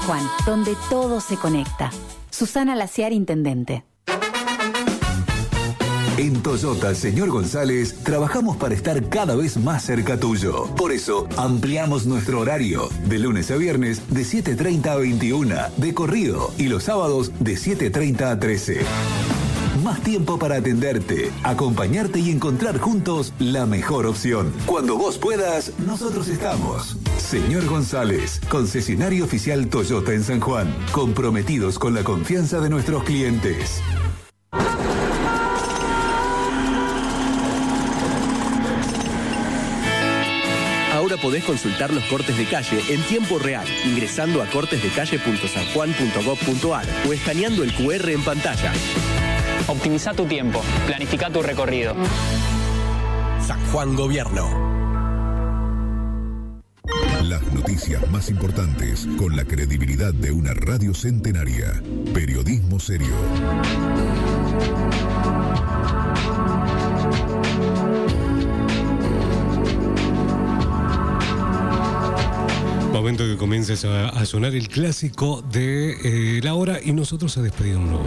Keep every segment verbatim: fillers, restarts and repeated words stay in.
Juan, donde todo se conecta. Susana Laciar, intendente. En Toyota Señor González trabajamos para estar cada vez más cerca tuyo. Por eso ampliamos nuestro horario de lunes a viernes de siete treinta a veintiuna de corrido y los sábados de siete treinta a trece. Más tiempo para atenderte, acompañarte y encontrar juntos la mejor opción. Cuando vos puedas, nosotros estamos. Señor González, concesionario oficial Toyota en San Juan, comprometidos con la confianza de nuestros clientes. Ahora podés consultar los cortes de calle en tiempo real, ingresando a cortes de calle punto san juan punto gob punto ar o escaneando el cu erre en pantalla. Optimiza tu tiempo, planifica tu recorrido. San Juan Gobierno. Las noticias más importantes con la credibilidad de una radio centenaria. Periodismo serio. Momento que comiences a, a sonar el clásico de eh, la hora y nosotros a despedirnos.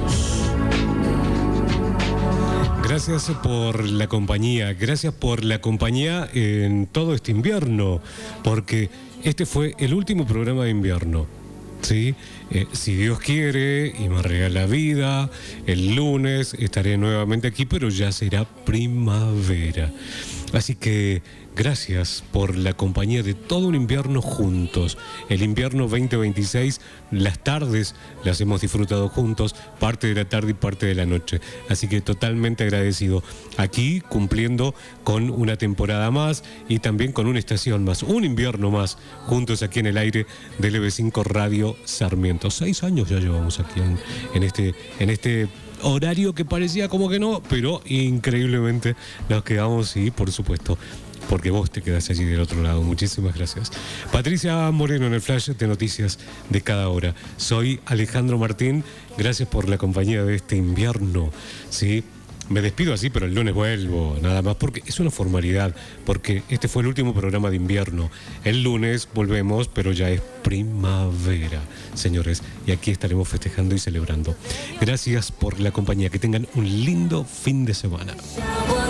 Gracias por la compañía, gracias por la compañía en todo este invierno, porque este fue el último programa de invierno. ¿Sí? Eh, si Dios quiere y me regala vida, el lunes estaré nuevamente aquí, pero ya será primavera. Así que gracias por la compañía de todo un invierno juntos. El invierno veinte veintiséis, las tardes las hemos disfrutado juntos, parte de la tarde y parte de la noche. Así que totalmente agradecido. Aquí cumpliendo con una temporada más y también con una estación más, un invierno más, juntos aquí en el aire del L B cinco Radio Sarmiento. Seis años ya llevamos aquí en, en este... En este horario que parecía como que no, pero increíblemente nos quedamos y por supuesto porque vos te quedás allí del otro lado. Muchísimas gracias. Patricia Moreno en el flash de noticias de cada hora. Soy Alejandro Martín. Gracias por la compañía de este invierno. ¿Sí? Me despido así, pero el lunes vuelvo, nada más, porque es una formalidad, porque este fue el último programa de invierno. El lunes volvemos, pero ya es primavera, señores, y aquí estaremos festejando y celebrando. Gracias por la compañía, que tengan un lindo fin de semana.